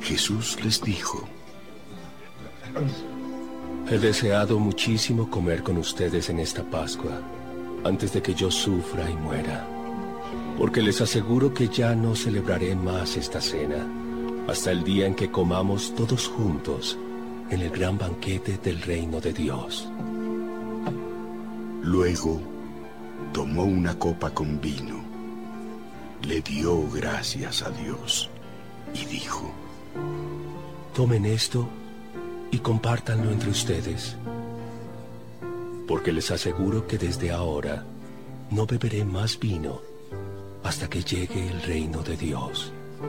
Jesús les dijo: He deseado muchísimo comer con ustedes en esta Pascua, antes de que yo sufra y muera, porque les aseguro que ya no celebraré más esta cena, hasta el día en que comamos todos juntos en el gran banquete del reino de Dios. Luego tomó una copa con vino, le dio gracias a Dios y dijo: Tomen esto y compártanlo entre ustedes, porque les aseguro que desde ahora no beberé más vino hasta que llegue el reino de Dios.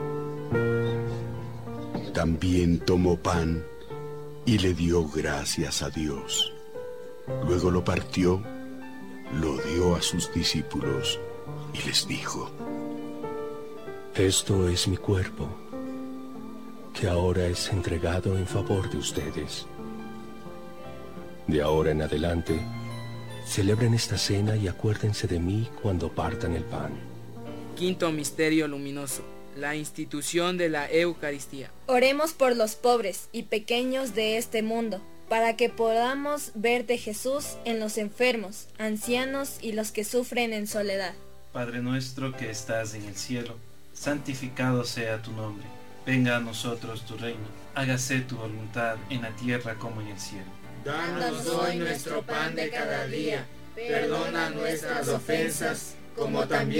También tomó pan y le dio gracias a Dios. Luego lo partió, lo dio a sus discípulos y les dijo: Esto es mi cuerpo, que ahora es entregado en favor de ustedes. De ahora en adelante, celebren esta cena y acuérdense de mí cuando partan el pan. Quinto misterio luminoso: la institución de la Eucaristía. Oremos por los pobres y pequeños de este mundo, para que podamos ver de Jesús en los enfermos, ancianos y los que sufren en soledad. Padre nuestro que estás en el cielo, santificado sea tu nombre. Venga a nosotros tu reino. Hágase tu voluntad en la tierra como en el cielo. Danos hoy nuestro pan de cada día. Perdona nuestras ofensas, como también